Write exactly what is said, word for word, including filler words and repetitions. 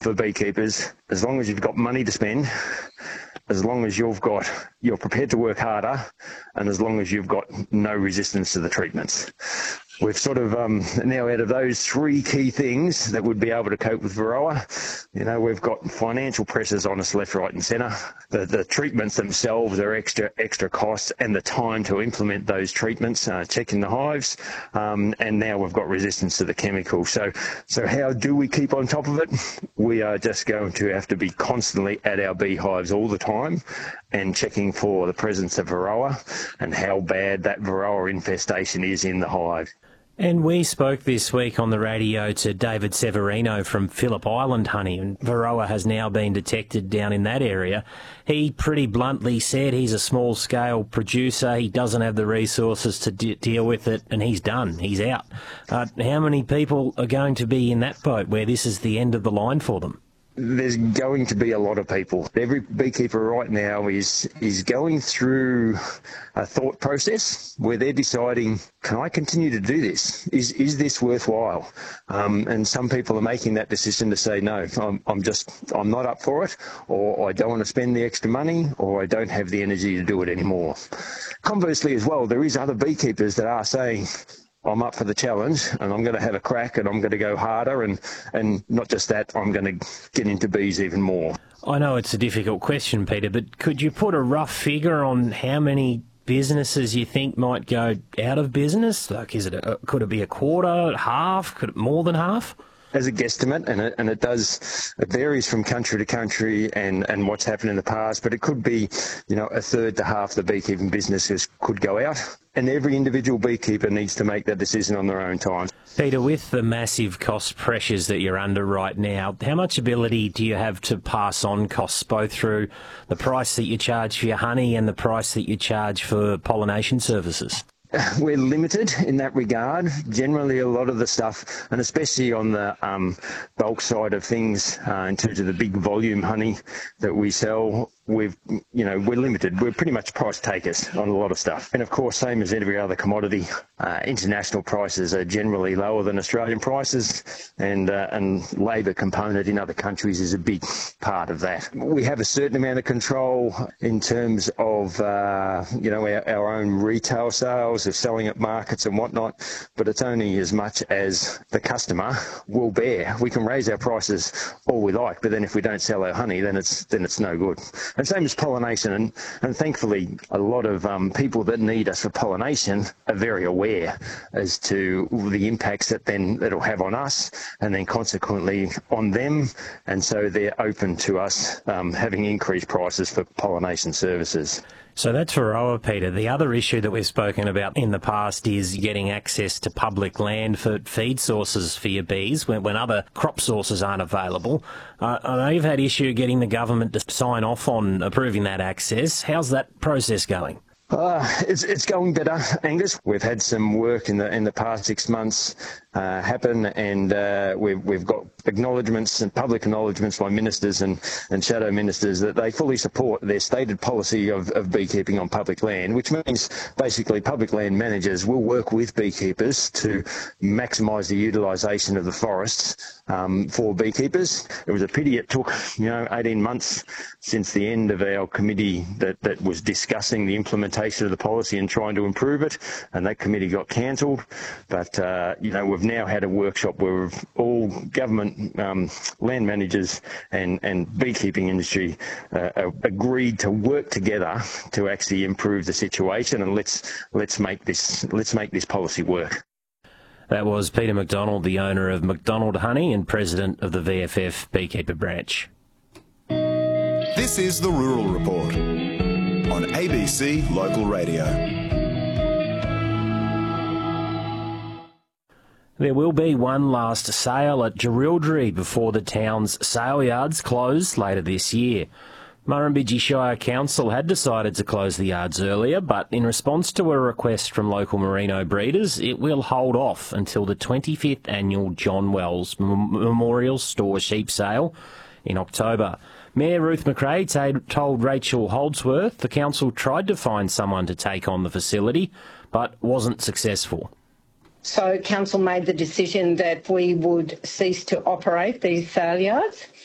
for beekeepers, as long as you've got money to spend, as long as you've got, you're prepared to work harder, and as long as you've got no resistance to the treatments. We've sort of um, now out of those three key things that would be able to cope with Varroa, you know, we've got financial pressures on us left, right and centre. The, the treatments themselves are extra extra costs, and the time to implement those treatments, uh, checking the hives, um, and now we've got resistance to the chemical. So, so how do we keep on top of it? We are just going to have to be constantly at our beehives all the time and checking for the presence of Varroa and how bad that Varroa infestation is in the hive. And we spoke this week on the radio to David Severino from Phillip Island Honey, and Varroa has now been detected down in that area. He pretty bluntly said he's a small-scale producer, he doesn't have the resources to de- deal with it, and he's done, he's out. Uh, how many people are going to be in that boat where this is the end of the line for them? There's going to be a lot of people. Every beekeeper right now is is going through a thought process where they're deciding, can I continue to do this? Is is this worthwhile? Um, and some people are making that decision to say, no, I'm, I'm just, I'm not up for it, or I don't want to spend the extra money, or I don't have the energy to do it anymore. Conversely as well, there is other beekeepers that are saying, I'm up for the challenge and I'm going to have a crack and I'm going to go harder, and, and not just that, I'm going to get into bees even more. I know it's a difficult question, Peter, but could you put a rough figure on how many businesses you think might go out of business? Like, is it a, could it be a quarter, half, could it more than half? As a guesstimate, and it, and it does, it varies from country to country and, and what's happened in the past, but it could be, you know, a third to half the beekeeping businesses could go out, and every individual beekeeper needs to make that decision on their own time. Peter, with the massive cost pressures that you're under right now, how much ability do you have to pass on costs, both through the price that you charge for your honey and the price that you charge for pollination services? We're limited in that regard. Generally, a lot of the stuff, and especially on the um, bulk side of things, uh, in terms of the big volume honey that we sell, we've, you know, we're limited. We're pretty much price takers on a lot of stuff. And of course, same as every other commodity, uh, international prices are generally lower than Australian prices, and uh, and labour component in other countries is a big part of that. We have a certain amount of control in terms of, uh, you know, our, our own retail sales, of selling at markets and whatnot, but it's only as much as the customer will bear. We can raise our prices all we like, but then if we don't sell our honey, then it's then it's no good. And same as pollination, and, and thankfully a lot of um, people that need us for pollination are very aware as to the impacts that then it'll have on us, and then consequently on them, and so they're open to us um, having increased prices for pollination services. So that's Varroa, Peter. The other issue that we've spoken about in the past is getting access to public land for feed sources for your bees when, when other crop sources aren't available. Uh, I know you've had issue getting the government to sign off on approving that access. How's that process going? Uh, it's it's going better, Angus. We've had some work in the in the past six months uh, happen, and uh, we've we've got acknowledgements and public acknowledgements by ministers and, and shadow ministers that they fully support their stated policy of, of beekeeping on public land, which means basically public land managers will work with beekeepers to maximise the utilisation of the forests um, for beekeepers. It was a pity it took, you know, eighteen months since the end of our committee that, that was discussing the implementation of the policy and trying to improve it, and that committee got cancelled. But, uh, you know, we've now had a workshop where we've all government um, land managers and, and beekeeping industry uh, agreed to work together to actually improve the situation, and let's let's make this let's make this policy work. That was Peter McDonald, the owner of McDonald Honey and president of the V F F Beekeeper Branch. This is the Rural Report on A B C Local Radio. There will be one last sale at Jerilderie before the town's sale yards close later this year. Murrumbidgee Shire Council had decided to close the yards earlier, but in response to a request from local merino breeders, it will hold off until the twenty-fifth annual John Wells Memorial Store Sheep Sale in October. Mayor Ruth McRae t- told Rachel Holdsworth the council tried to find someone to take on the facility, but wasn't successful. So council made the decision that we would cease to operate these sale yards.